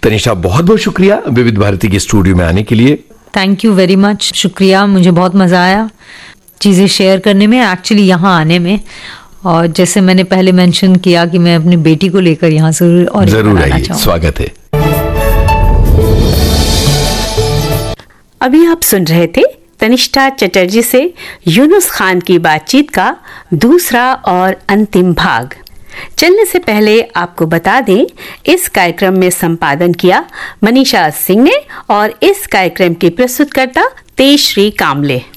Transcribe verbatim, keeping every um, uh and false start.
तनिषा, बहुत बहुत शुक्रिया विविध भारती के स्टूडियो में आने के लिए। थैंक यू वेरी मच, शुक्रिया। मुझे बहुत मज़ा आया चीज़ें शेयर करने में, एक्चुअली यहाँ आने में। और जैसे मैंने पहले मेंशन किया कि मैं अपनी बेटी को लेकर यहाँ जरूर और जरूर आइए, स्वागत है। अभी आप सुन रहे थे तनिष्ठा चटर्जी से यूनुस खान की बातचीत का दूसरा और अंतिम भाग। चलने से पहले आपको बता दें, इस कार्यक्रम में संपादन किया मनीषा सिंह ने और इस कार्यक्रम की प्रस्तुतकर्ता तेजश्री कामले।